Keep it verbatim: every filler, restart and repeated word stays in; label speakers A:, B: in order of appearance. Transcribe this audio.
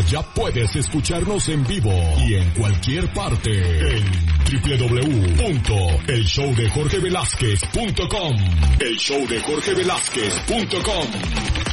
A: ya puedes escucharnos en vivo y en cualquier parte en doble u doble u doble u punto el show de jorge velázquez punto com. el show de jorge velázquez punto com.